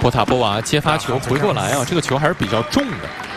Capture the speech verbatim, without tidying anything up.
波塔波娃接发球回过来啊，这个球还是比较重的。